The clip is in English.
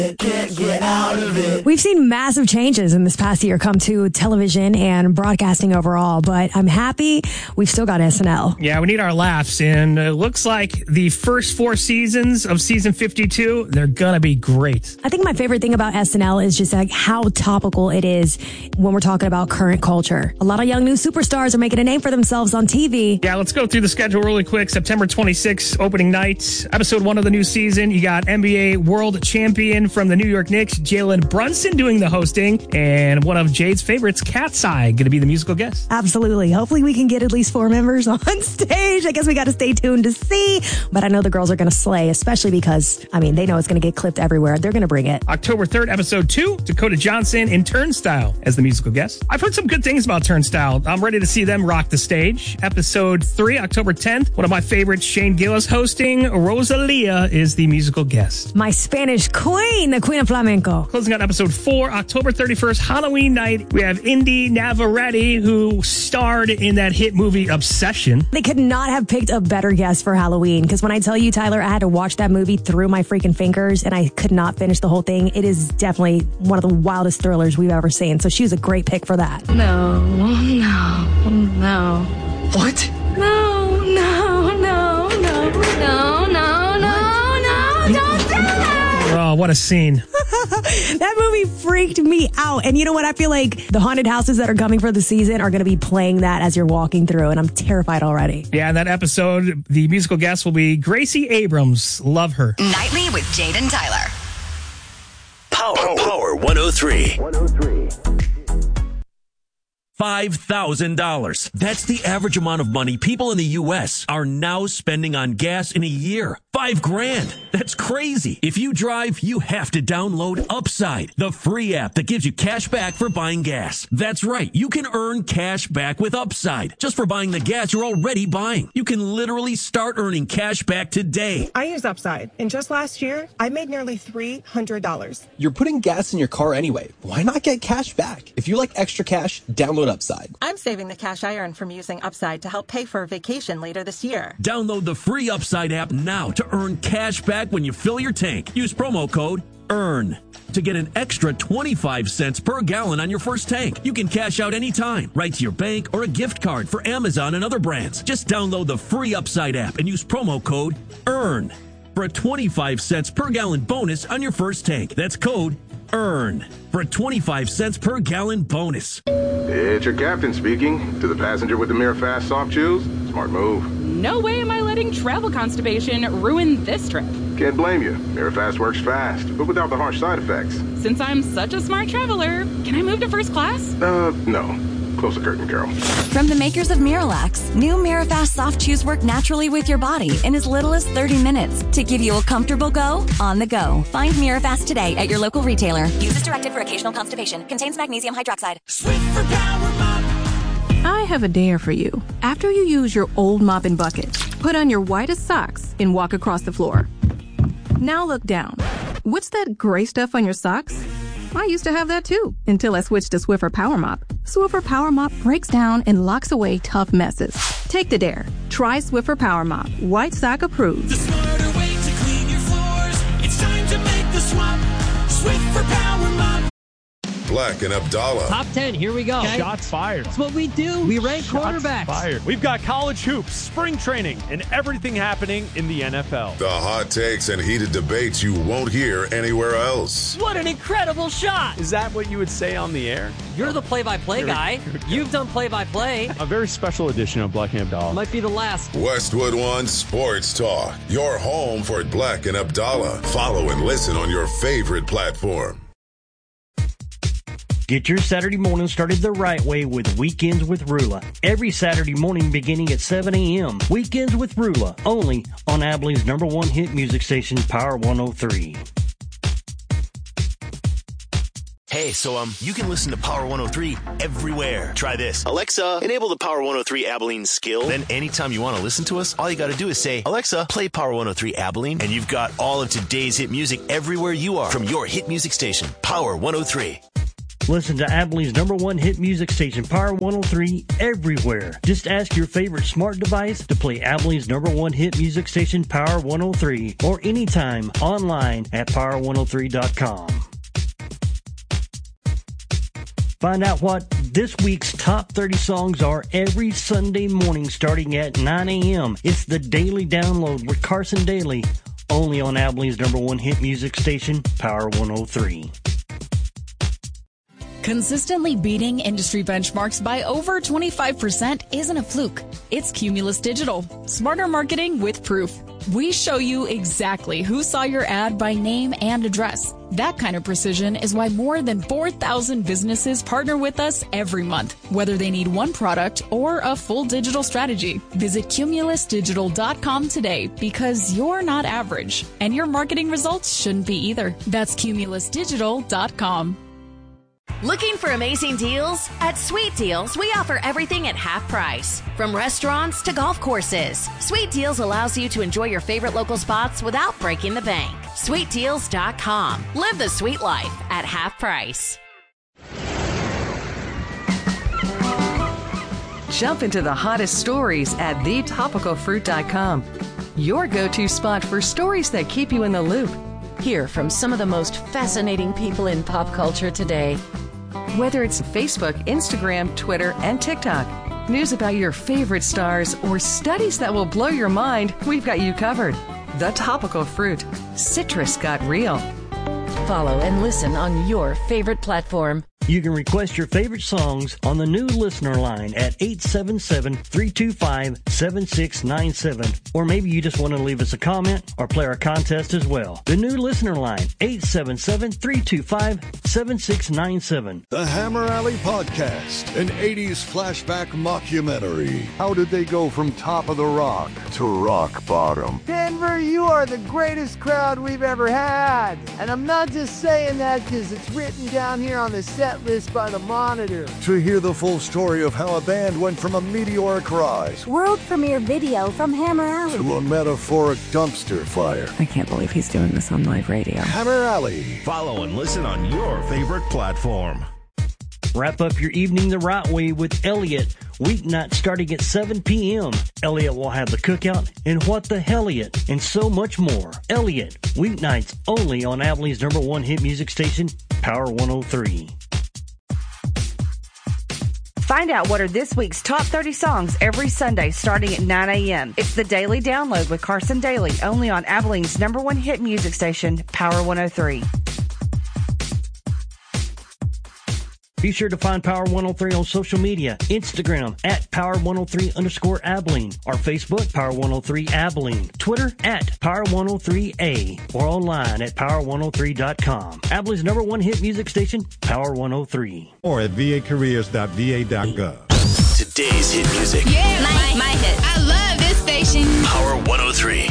Can't get out of it. We've seen massive changes in this past year come to television and broadcasting overall, but I'm happy we've still got SNL. Yeah, we need our laughs, and it looks like the first 4 seasons of season 52, they're gonna be great. I think my favorite thing about SNL is just like how topical it is when we're talking about current culture. A lot of young new superstars are making a name for themselves on TV. Yeah, let's go through the schedule really quick. September 26th, opening night, episode 1 of the new season. You got NBA World Champion from the New York Knicks, Jalen Brunson, doing the hosting, and one of Jade's favorites, Cat's Eye, going to be the musical guest. Absolutely. Hopefully we can get at least 4 members on stage. I guess we got to stay tuned to see, but I know the girls are going to slay, especially because, I mean, they know it's going to get clipped everywhere. They're going to bring it. October 3rd, episode 2, Dakota Johnson in Turnstile as the musical guest. I've heard some good things about Turnstile. I'm ready to see them rock the stage. Episode 3, October 10th, one of my favorites, Shane Gillis hosting. Rosalia is the musical guest. My Spanish queen, the Queen of Flamenco. Closing out episode 4, October 31st, Halloween night. We have Indy Navarrete, who starred in that hit movie Obsession. They could not have picked a better guest for Halloween, because when I tell you, Tyler, I had to watch that movie through my freaking fingers, and I could not finish the whole thing. It is definitely one of the wildest thrillers we've ever seen, so she was a great pick for that. No. What? No, don't do it! Oh, what a scene. That movie freaked me out. And you know what? I feel like the haunted houses that are coming for the season are going to be playing that as you're walking through, and I'm terrified already. Yeah, in that episode, the musical guest will be Gracie Abrams. Love her. Nightly with Jade and Tyler. Power 103. $5,000. That's the average amount of money people in the U.S. are now spending on gas in a year. $5,000. That's crazy. If you drive, you have to download Upside, the free app that gives you cash back for buying gas. That's right. You can earn cash back with Upside just for buying the gas you're already buying. You can literally start earning cash back today. I use Upside, and just last year, I made nearly $300. You're putting gas in your car anyway. Why not get cash back? If you like extra cash, download Upside. I'm saving the cash I earn from using Upside to help pay for a vacation later this year. Download the free Upside app now to earn cash back when you fill your tank. Use promo code EARN to get an extra 25 cents per gallon on your first tank. You can cash out anytime, right to your bank or a gift card for Amazon and other brands. Just download the free Upside app and use promo code EARN for a 25 cents per gallon bonus on your first tank. That's code EARN for a 25 cents per gallon bonus. It's your captain speaking. To the passenger with the Mirror Fast soft chews, smart move. No way am I letting travel constipation ruin this trip. Can't blame you. Mirror Fast works fast, but without the harsh side effects. Since I'm such a smart traveler, can I move to first class? No. Close the curtain, Carol. From the makers of Miralax, new Mirafast soft chews work naturally with your body in as little as 30 minutes to give you a comfortable go on the go. Find Mirafast today at your local retailer. Use as directed for occasional constipation. Contains magnesium hydroxide. Swiffer Power Mop. I have a dare for you. After you use your old mop and bucket, put on your whitest socks and walk across the floor. Now look down. What's that gray stuff on your socks? I used to have that too, until I switched to Swiffer Power Mop. Swiffer Power Mop breaks down and locks away tough messes. Take the dare. Try Swiffer Power Mop. White sock approved. The smarter way to clean your floors. It's time to make the swap. Swiffer Power Mop. Black and Abdallah. Top 10, here we go. Okay. Shots fired. That's what we do. We rank quarterbacks. Fired. We've got college hoops, spring training, and everything happening in the NFL. The hot takes and heated debates you won't hear anywhere else. What an incredible shot. Is that what you would say on the air? You're the play-by-play guy. You've done play-by-play. A very special edition of Black and Abdallah. Might be the last. Westwood One Sports Talk. Your home for Black and Abdallah. Follow and listen on your favorite platform. Get your Saturday morning started the right way with Weekends with Rula. Every Saturday morning beginning at 7 a.m. Weekends with Rula, only on Abilene's #1 hit music station, Power 103. Hey, so you can listen to Power 103 everywhere. Try this. Alexa, enable the Power 103 Abilene skill. Then anytime you want to listen to us, all you got to do is say, Alexa, play Power 103 Abilene, and you've got all of today's hit music everywhere you are from your hit music station, Power 103. Listen to Abilene's #1 hit music station, Power 103, everywhere. Just ask your favorite smart device to play Abilene's #1 hit music station, Power 103, or anytime online at power103.com. Find out what this week's top 30 songs are every Sunday morning starting at 9 a.m. It's the Daily Download with Carson Daly, only on Abilene's #1 hit music station, Power 103. Consistently beating industry benchmarks by over 25% isn't a fluke. It's Cumulus Digital. Smarter marketing with proof. We show you exactly who saw your ad by name and address. That kind of precision is why more than 4,000 businesses partner with us every month, whether they need one product or a full digital strategy. Visit cumulusdigital.com today because you're not average, and your marketing results shouldn't be either. That's cumulusdigital.com. Looking for amazing deals? At Sweet Deals, we offer everything at half price. From restaurants to golf courses, Sweet Deals allows you to enjoy your favorite local spots without breaking the bank. SweetDeals.com. Live the sweet life at half price. Jump into the hottest stories at thetopicalfruit.com. Your go-to spot for stories that keep you in the loop. Hear from some of the most fascinating people in pop culture today. Whether it's Facebook, Instagram, Twitter, and TikTok, news about your favorite stars, or studies that will blow your mind, we've got you covered. The Topical Fruit. Citrus got real. Follow and listen on your favorite platform. You can request your favorite songs on the new listener line at 877-325-7697. Or maybe you just want to leave us a comment or play our contest as well. The new listener line, 877-325-7697. The Hammer Alley Podcast, an 80s flashback mockumentary. How did they go from top of the rock to rock bottom? Denver, you are the greatest crowd we've ever had. And I'm not just saying that because it's written down here on the set list by the Monitor. To hear the full story of how a band went from a meteoric rise, world premiere video from Hammer Alley, to a metaphoric dumpster fire. I can't believe he's doing this on live radio. Hammer Alley. Follow and listen on your favorite platform. Wrap up your evening the right way with Elliot. Weeknight starting at 7 p.m. Elliot will have the cookout and What the Helliot and so much more. Elliot, weeknights only on Abilene's #1 hit music station, Power 103. Find out what are this week's top 30 songs every Sunday starting at 9 a.m. It's the Daily Download with Carson Daly, only on Abilene's #1 hit music station, Power 103. Be sure to find Power 103 on social media, Instagram at Power103_Abilene, or Facebook, Power 103 Abilene, Twitter at Power 103A, or online at Power103.com. Abilene's #1 hit music station, Power 103. Or at vacareers.va.gov. Today's hit music. Yeah, my hit. I love this station. Power 103.